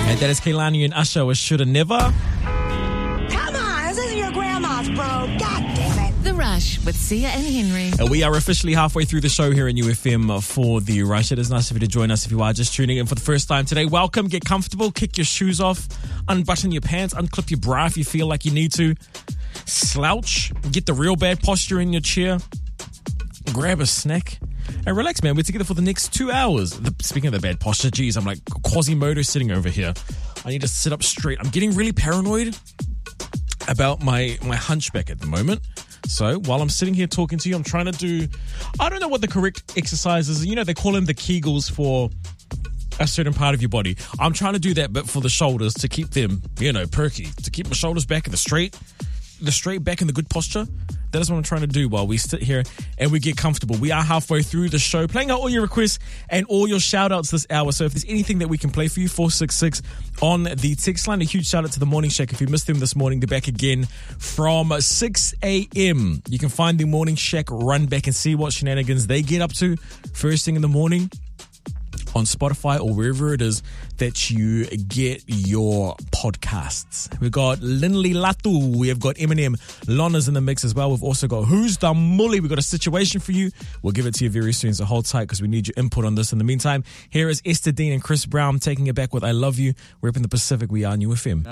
And that is Kehlani and Usher with Shoulda Never. Come on, this isn't your grandma's, bro. God damn it. The Rush with Sia and Henry. And we are officially halfway through the show here in UFM for The Rush. It is nice of you to join us if you are just tuning in for the first time today. Welcome, get comfortable, kick your shoes off, unbutton your pants, unclip your bra if you feel like you need to, slouch, get the real bad posture in your chair, grab a snack, and relax, man. We're together for the next 2 hours. Speaking of the bad posture, geez, I'm like Quasimodo sitting over here. I need to sit up straight. I'm getting really paranoid about my hunchback at the moment. So while I'm sitting here talking to you, I'm trying to do, I don't know what the correct exercise is. You know, they call them the Kegels for a certain part of your body. I'm trying to do that, but for the shoulders, to keep them, perky, to keep my shoulders back in the straight back in the good posture. That is what I'm trying to do while we sit here and we get comfortable. We are halfway through the show, playing out all your requests and all your shout-outs this hour. So if there's anything that we can play for you, 466 on the text line. A huge shout-out to the Morning Shack. If you missed them this morning, they're back again from 6 a.m. You can find the Morning Shack run back and see what shenanigans they get up to first thing in the morning on Spotify or wherever it is that you get your podcasts. We've got Linley Latu. We have got Eminem. Lona's in the mix as well. We've also got Who's the Mully. We've got a situation for you. We'll give it to you very soon, so hold tight because we need your input on this. In the meantime, here is Esther Dean and Chris Brown taking it back with I Love You. We're up in the Pacific. We are New FM.